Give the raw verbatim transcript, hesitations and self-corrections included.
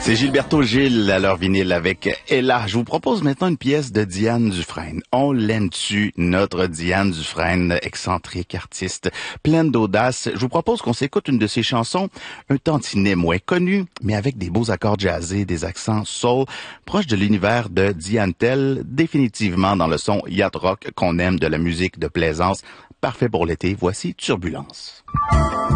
C'est Gilberto Gil à leur vinyle avec Ella. Je vous propose maintenant une pièce de Diane Dufresne. On l'aime-tu, notre Diane Dufresne, excentrique artiste, pleine d'audace. Je vous propose qu'on s'écoute une de ses chansons, un tantinet moins connu, mais avec des beaux accords jazzés, des accents soul, proches de l'univers de Diane Tell, définitivement dans le son yacht rock qu'on aime de la musique de plaisance. Parfait pour l'été, voici Turbulence.